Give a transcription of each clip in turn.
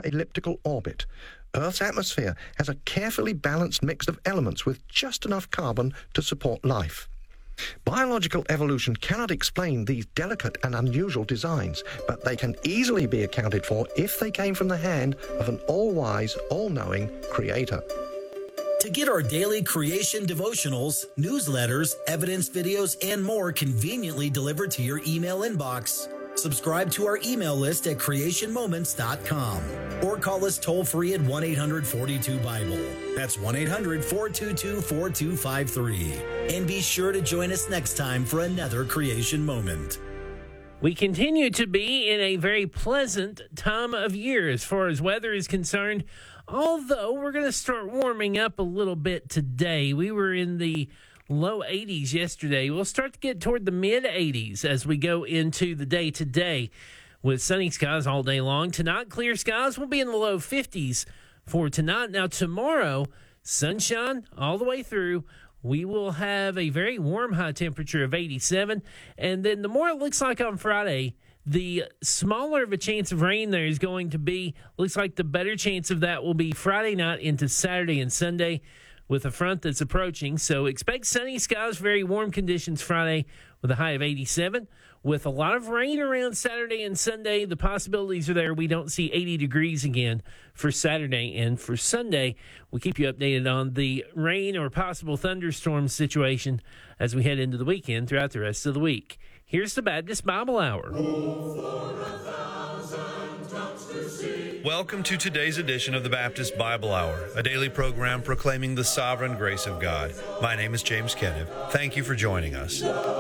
elliptical orbit. Earth's atmosphere has a carefully balanced mix of elements with just enough carbon to support life. Biological evolution cannot explain these delicate and unusual designs, but they can easily be accounted for if they came from the hand of an all-wise, all-knowing creator. To get our daily creation devotionals, newsletters, evidence videos, and more conveniently delivered to your email inbox, subscribe to our email list at creationmoments.com or call us toll-free at 1-800-42-BIBLE. That's 1-800-422-4253. And be sure to join us next time for another Creation Moment. We continue to be in a very pleasant time of year as far as weather is concerned, although we're going to start warming up a little bit today. We were in the low 80s yesterday. We'll start to get toward the mid 80s as we go into the day today with sunny skies all day long. Tonight, clear skies will be in the low 50s for tonight. Now, tomorrow, sunshine all the way through. We will have a very warm high temperature of 87. And then the more it looks like on Friday, the smaller of a chance of rain there is going to be. Looks like the better chance of that will be Friday night into Saturday and Sunday with a front that's approaching. So expect sunny skies, very warm conditions Friday with a high of 87. With a lot of rain around Saturday and Sunday, the possibilities are there. We don't see 80 degrees again for Saturday and for Sunday. We'll keep you updated on the rain or possible thunderstorm situation as we head into the weekend throughout the rest of the week. Here's the Baptist Bible Hour. Welcome to today's edition of the Baptist Bible Hour, a daily program proclaiming the sovereign grace of God. My name is James Kenniff. Thank you for joining us.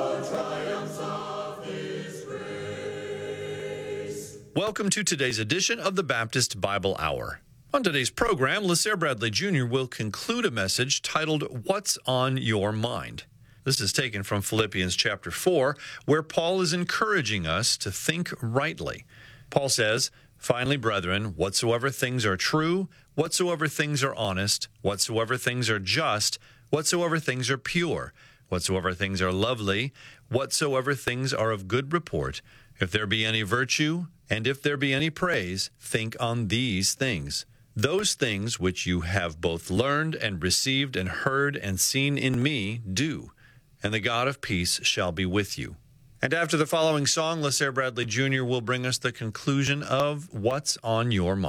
Welcome to today's edition of the Baptist Bible Hour. On today's program, LaSare Bradley Jr. will conclude a message titled, What's on Your Mind? This is taken from Philippians chapter 4, where Paul is encouraging us to think rightly. Paul says, Finally, brethren, whatsoever things are true, whatsoever things are honest, whatsoever things are just, whatsoever things are pure, whatsoever things are lovely, whatsoever things are of good report, if there be any virtue, and if there be any praise, think on these things. Those things which you have both learned and received and heard and seen in me, do, and the God of peace shall be with you. And after the following song, LaSare Bradley Jr. will bring us the conclusion of What's on Your Mind.